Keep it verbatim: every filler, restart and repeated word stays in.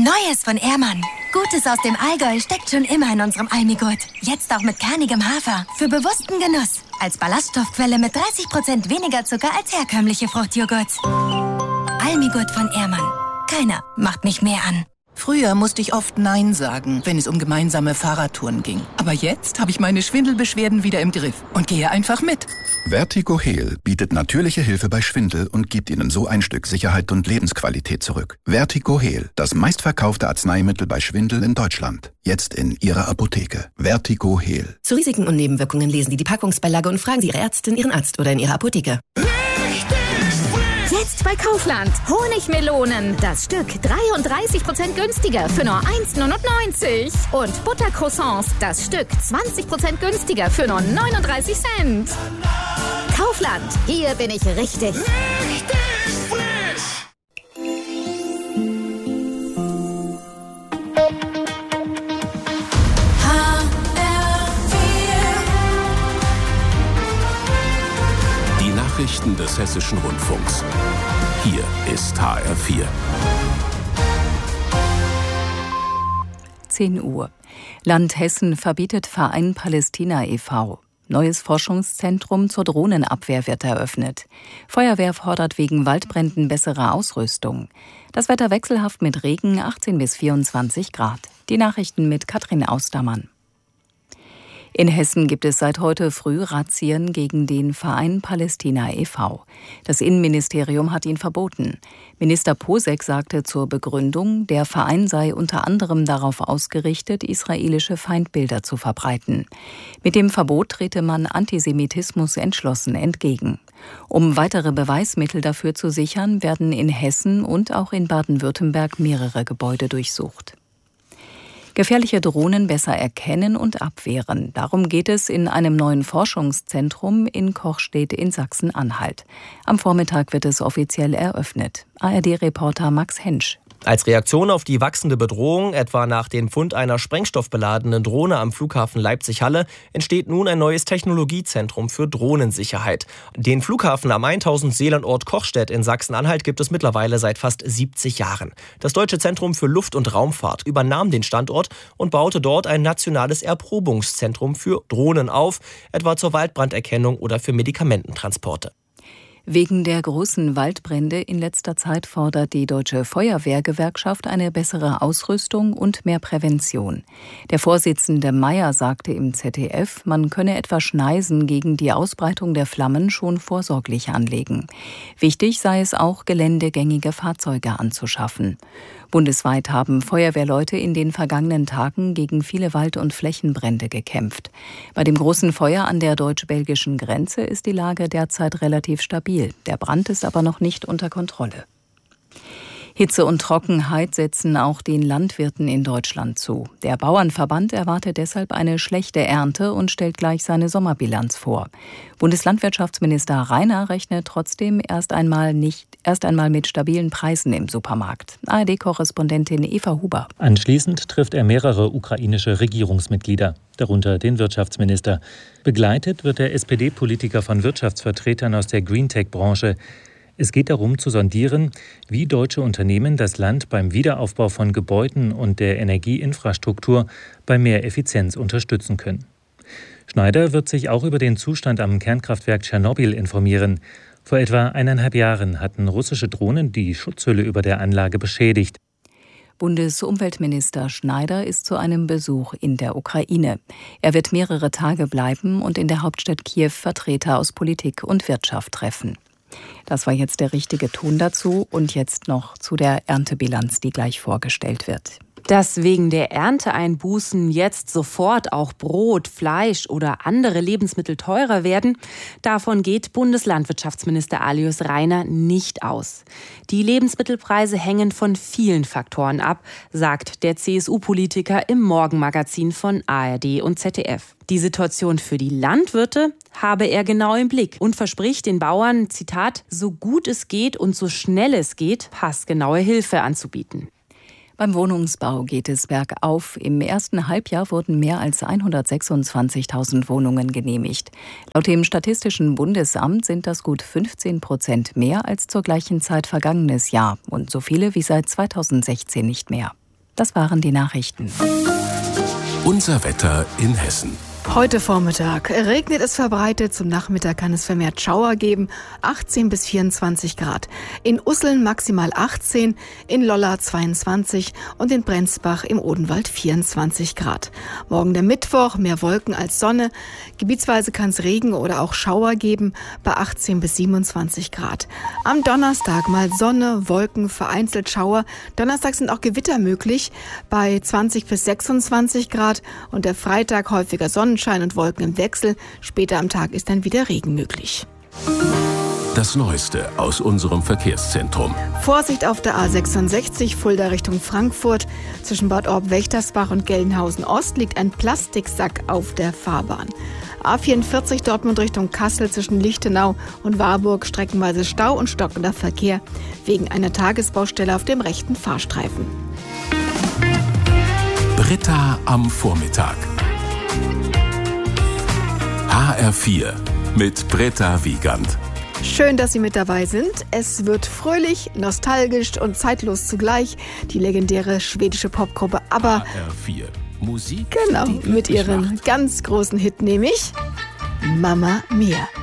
Neues von Ehrmann. Gutes aus dem Allgäu steckt schon immer in unserem Almigurt. Jetzt auch mit kernigem Hafer. Für bewussten Genuss. Als Ballaststoffquelle mit dreißig Prozent weniger Zucker als herkömmliche Fruchtjoghurts. Almigurt von Ehrmann. Keiner macht mich mehr an. Früher musste ich oft Nein sagen, wenn es um gemeinsame Fahrradtouren ging. Aber jetzt habe ich meine Schwindelbeschwerden wieder im Griff und gehe einfach mit. Vertigo Heal bietet natürliche Hilfe bei Schwindel und gibt Ihnen so ein Stück Sicherheit und Lebensqualität zurück. Vertigo Heal, das meistverkaufte Arzneimittel bei Schwindel in Deutschland. Jetzt in Ihrer Apotheke. Vertigo Heal. Zu Risiken und Nebenwirkungen lesen Sie die Packungsbeilage und fragen Sie Ihre Ärztin, Ihren Arzt oder in Ihrer Apotheke. Jetzt bei Kaufland. Honigmelonen. Das Stück dreiunddreißig Prozent günstiger für nur eins Komma neunundneunzig. Und Buttercroissants. Das Stück zwanzig Prozent günstiger für nur neununddreißig Cent. Kaufland. Hier bin ich richtig. Richtig frisch. Die Nachrichten des Hessischen Rundfunks. Hier ist H R vier. zehn Uhr. Land Hessen verbietet Verein Palästina e V Neues Forschungszentrum zur Drohnenabwehr wird eröffnet. Feuerwehr fordert wegen Waldbränden bessere Ausrüstung. Das Wetter wechselhaft mit Regen, achtzehn bis vierundzwanzig Grad. Die Nachrichten mit Katrin Austermann. In Hessen gibt es seit heute früh Razzien gegen den Verein Palästina e V Das Innenministerium hat ihn verboten. Minister Posek sagte zur Begründung, der Verein sei unter anderem darauf ausgerichtet, israelische Feindbilder zu verbreiten. Mit dem Verbot trete man Antisemitismus entschlossen entgegen. Um weitere Beweismittel dafür zu sichern, werden in Hessen und auch in Baden-Württemberg mehrere Gebäude durchsucht. Gefährliche Drohnen besser erkennen und abwehren. Darum geht es in einem neuen Forschungszentrum in Kochstedt in Sachsen-Anhalt. Am Vormittag wird es offiziell eröffnet. A R D-Reporter Max Hensch. Als Reaktion auf die wachsende Bedrohung, etwa nach dem Fund einer sprengstoffbeladenen Drohne am Flughafen Leipzig-Halle, entsteht nun ein neues Technologiezentrum für Drohnensicherheit. Den Flughafen am tausend-Seelen-Ort Kochstedt in Sachsen-Anhalt gibt es mittlerweile seit fast siebzig Jahren. Das Deutsche Zentrum für Luft- und Raumfahrt übernahm den Standort und baute dort ein nationales Erprobungszentrum für Drohnen auf, etwa zur Waldbranderkennung oder für Medikamententransporte. Wegen der großen Waldbrände in letzter Zeit fordert die Deutsche Feuerwehrgewerkschaft eine bessere Ausrüstung und mehr Prävention. Der Vorsitzende Meyer sagte im Z D F, man könne etwa Schneisen gegen die Ausbreitung der Flammen schon vorsorglich anlegen. Wichtig sei es auch, geländegängige Fahrzeuge anzuschaffen. Bundesweit haben Feuerwehrleute in den vergangenen Tagen gegen viele Wald- und Flächenbrände gekämpft. Bei dem großen Feuer an der deutsch-belgischen Grenze ist die Lage derzeit relativ stabil. Der Brand ist aber noch nicht unter Kontrolle. Hitze und Trockenheit setzen auch den Landwirten in Deutschland zu. Der Bauernverband erwartet deshalb eine schlechte Ernte und stellt gleich seine Sommerbilanz vor. Bundeslandwirtschaftsminister Reiner rechnet trotzdem erst einmal nicht erst einmal mit stabilen Preisen im Supermarkt. A R D-Korrespondentin Eva Huber. Anschließend trifft er mehrere ukrainische Regierungsmitglieder, darunter den Wirtschaftsminister. Begleitet wird der S P D-Politiker von Wirtschaftsvertretern aus der Greentech-Branche. Es geht darum zu sondieren, wie deutsche Unternehmen das Land beim Wiederaufbau von Gebäuden und der Energieinfrastruktur bei mehr Effizienz unterstützen können. Schneider wird sich auch über den Zustand am Kernkraftwerk Tschernobyl informieren. Vor etwa eineinhalb Jahren hatten russische Drohnen die Schutzhülle über der Anlage beschädigt. Bundesumweltminister Schneider ist zu einem Besuch in der Ukraine. Er wird mehrere Tage bleiben und in der Hauptstadt Kiew Vertreter aus Politik und Wirtschaft treffen. Das war jetzt der richtige Ton dazu und jetzt noch zu der Erntebilanz, die gleich vorgestellt wird. Dass wegen der Ernteeinbußen jetzt sofort auch Brot, Fleisch oder andere Lebensmittel teurer werden, davon geht Bundeslandwirtschaftsminister Alois Reiner nicht aus. Die Lebensmittelpreise hängen von vielen Faktoren ab, sagt der C S U-Politiker im Morgenmagazin von A R D und Z D F. Die Situation für die Landwirte habe er genau im Blick und verspricht den Bauern, Zitat, so gut es geht und so schnell es geht, passgenaue Hilfe anzubieten. Beim Wohnungsbau geht es bergauf. Im ersten Halbjahr wurden mehr als hundertsechsundzwanzigtausend Wohnungen genehmigt. Laut dem Statistischen Bundesamt sind das gut fünfzehn Prozent mehr als zur gleichen Zeit vergangenes Jahr und so viele wie seit zweitausendsechzehn nicht mehr. Das waren die Nachrichten. Unser Wetter in Hessen. Heute Vormittag regnet es verbreitet, zum Nachmittag kann es vermehrt Schauer geben, achtzehn bis vierundzwanzig Grad. In Usseln maximal achtzehn, in Lolla zweiundzwanzig und in Brenzbach im Odenwald vierundzwanzig Grad. Morgen der Mittwoch, mehr Wolken als Sonne. Gebietsweise kann es Regen oder auch Schauer geben, bei achtzehn bis siebenundzwanzig Grad. Am Donnerstag mal Sonne, Wolken, vereinzelt Schauer. Donnerstag sind auch Gewitter möglich, bei zwanzig bis sechsundzwanzig Grad und der Freitag häufiger Sonnenschein und Wolken im Wechsel. Später am Tag ist dann wieder Regen möglich. Das Neueste aus unserem Verkehrszentrum. Vorsicht auf der A sechsundsechzig, Fulda Richtung Frankfurt. Zwischen Bad Orb-Wächtersbach und Gelnhausen Ost liegt ein Plastiksack auf der Fahrbahn. A vierundvierzig Dortmund Richtung Kassel zwischen Lichtenau und Warburg streckenweise Stau und stockender Verkehr wegen einer Tagesbaustelle auf dem rechten Fahrstreifen. Britta am Vormittag. H R vier mit Britta Wiegand. Schön, dass Sie mit dabei sind. Es wird fröhlich, nostalgisch und zeitlos zugleich. Die legendäre schwedische Popgruppe ABBA. H R vier. Musik, genau, die mit ihrem macht. ganz großen Hit, nämlich Mamma Mia.